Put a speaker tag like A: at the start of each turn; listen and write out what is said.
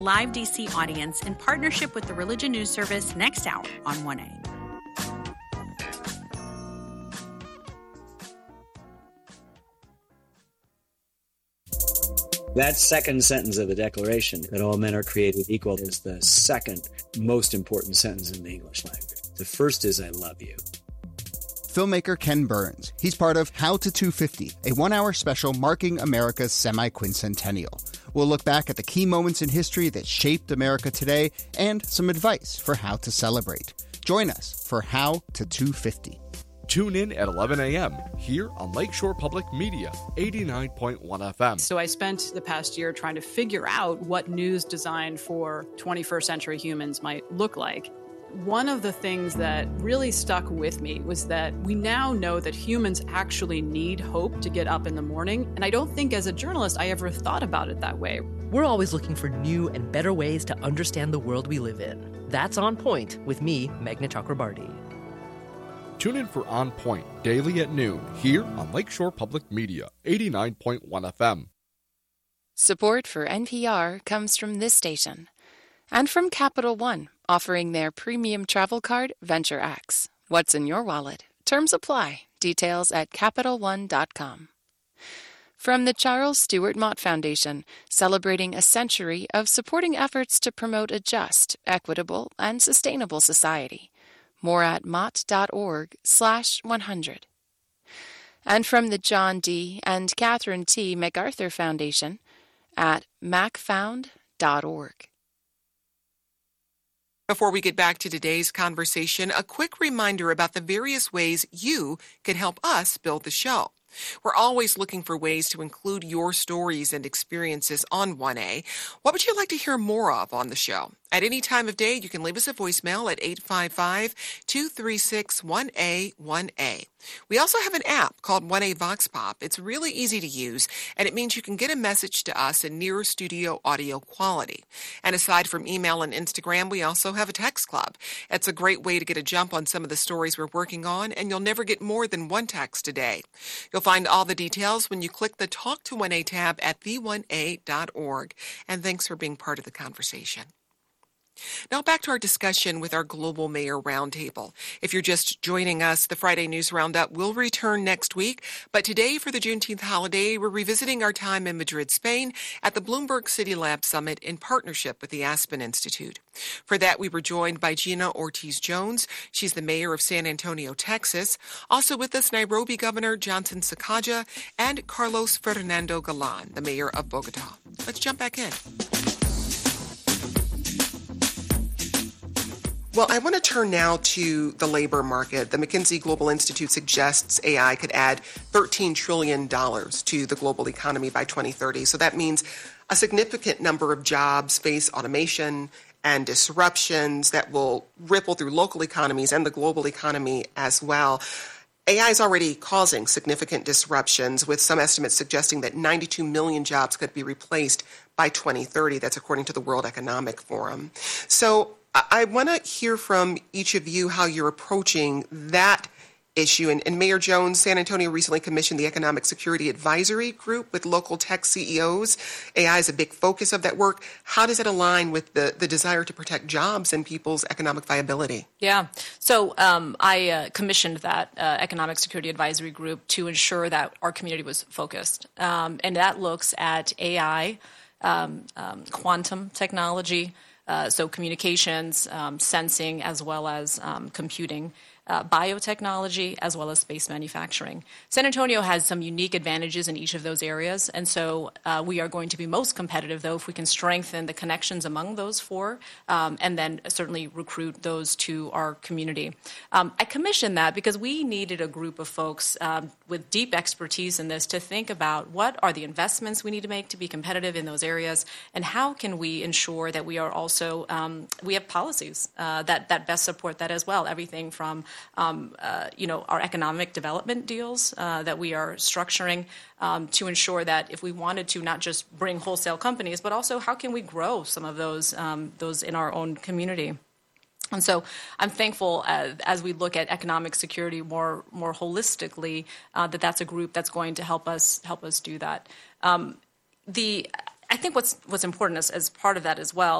A: Live DC audience in partnership with the Religion News Service next hour on 1A.
B: That second sentence of the Declaration, that all men are created equal, is the second most important sentence in the English language. The first is, I love you.
C: Filmmaker Ken Burns. He's part of How to 250, a one-hour special marking America's semi-quincentennial. We'll look back at the key moments in history that shaped America today and some advice for how to celebrate. Join us for How to 250.
D: Tune in at 11 a.m. here on Lakeshore Public Media, 89.1 FM.
E: So I spent the past year trying to figure out what news designed for 21st century humans might look like. One of the things that really stuck with me was that we now know that humans actually need hope to get up in the morning. And I don't think as a journalist I ever thought about it that way.
F: We're always looking for new and better ways to understand the world we live in. That's On Point with me, Meghna Chakrabarti.
D: Tune in for On Point daily at noon here on Lakeshore Public Media, 89.1 FM.
G: Support for NPR comes from this station and from Capital One, offering their premium travel card, Venture X. What's in your wallet? Terms apply. Details at CapitalOne.com. From the Charles Stewart Mott Foundation, celebrating a century of supporting efforts to promote a just, equitable, and sustainable society. More at mott.org/100. And from the John D. and Catherine T. MacArthur Foundation at macfound.org.
H: Before we get back to today's conversation, a quick reminder about the various ways you can help us build the show. We're always looking for ways to include your stories and experiences on 1A. What would you like to hear more of on the show? At any time of day, you can leave us a voicemail at 855-236-1A1A. We also have an app called 1A Vox Pop. It's really easy to use, and it means you can get a message to us in near studio audio quality. And aside from email and Instagram, we also have a text club. It's a great way to get a jump on some of the stories we're working on, and you'll never get more than one text a day. You'll find all the details when you click the Talk to 1A tab at the1a.org. And thanks for being part of the conversation. Now back to our discussion with our Global Mayor Roundtable. If you're just joining us, the Friday News Roundup will return next week. But today, for the Juneteenth holiday, we're revisiting our time in Madrid, Spain at the Bloomberg City Lab Summit in partnership with the Aspen Institute. For that, we were joined by Gina Ortiz-Jones. She's the mayor of San Antonio, Texas. Also with us, Nairobi Governor Johnson Sakaja and Carlos Fernando Galan, the mayor of Bogota. Let's jump back in. Well, I want to turn now to the labor market. The McKinsey Global Institute suggests AI could add $13 trillion to the global economy by 2030. So that means a significant number of jobs face automation and disruptions that will ripple through local economies and the global economy as well. AI is already causing significant disruptions, with some estimates suggesting that 92 million jobs could be replaced by 2030. That's according to the World Economic Forum. So I want to hear from each of you how you're approaching that issue. And Mayor Jones, San Antonio recently commissioned the Economic Security Advisory Group with local tech CEOs. AI is a big focus of that work. How does it align with the desire to protect jobs and people's economic viability?
E: Yeah. So I commissioned that Economic Security Advisory Group to ensure that our community was focused. And that looks at AI, quantum technology, so communications, sensing, as well as computing, biotechnology, as well as space manufacturing. San Antonio has some unique advantages in each of those areas, and so we are going to be most competitive, though, if we can strengthen the connections among those four, and then certainly recruit those to our community. I commissioned that because we needed a group of folks with deep expertise in this to think about what are the investments we need to make to be competitive in those areas, and how can we ensure that we are also, we have policies that best support that as well, everything from our economic development deals that we are structuring to ensure that if we wanted to not just bring wholesale companies, but also how can we grow some of those in our own community. And so I'm thankful as we look at economic security more that's a group that's going to help us do that. I think what's important as part of that as well